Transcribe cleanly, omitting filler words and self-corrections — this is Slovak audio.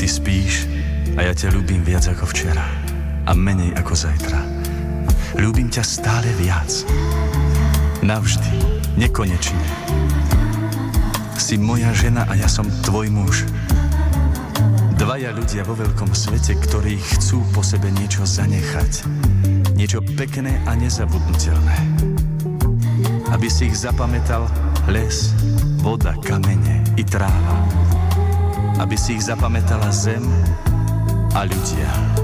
Ty spíš a ja ťa ľúbim viac ako včera a menej ako zajtra. Ľúbim ťa stále viac. Navždy, nekonečne. Si moja žena a ja som tvoj muž. Dvaja ľudia vo veľkom svete, ktorí chcú po sebe niečo zanechať. Niečo pekné a nezabudnutelné. Aby si ich zapamätal les, voda, kamene i tráva. Aby si ich zapamätala zem a ľudia.